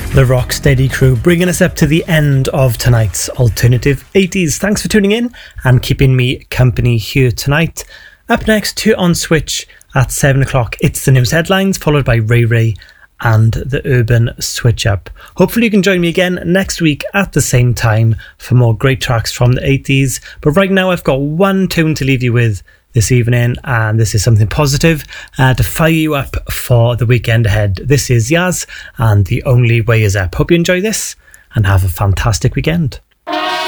The Rocksteady crew bringing us up to the end of tonight's Alternative 80s. Thanks for tuning in and keeping me company here tonight. Up next, 2 on Switch at 7 o'clock. It's the news headlines, followed by Ray Ray and the Urban Switch Up. Hopefully you can join me again next week at the same time for more great tracks from the 80s. But right now I've got one tune to leave you with this evening, and this is something positive to fire you up for the weekend ahead. This is Yaz and The Only Way Is Up. Hope you enjoy this and have a fantastic weekend.